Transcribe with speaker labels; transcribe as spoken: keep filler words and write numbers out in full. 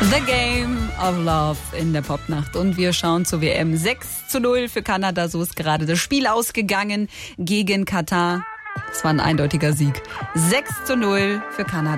Speaker 1: The Game of Love in der Popnacht. Und wir schauen zur W M. sechs zu null für Kanada. So ist gerade das Spiel ausgegangen gegen Katar. Es war ein eindeutiger Sieg. sechs zu null für Kanada.